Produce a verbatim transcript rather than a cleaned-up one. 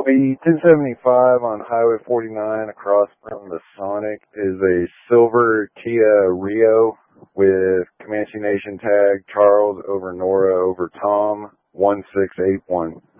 The ten seventy-five on Highway forty-nine across from the Sonic is a silver Kia Rio with Comanche Nation tag, Charles over Nora over Tom, one six eight one.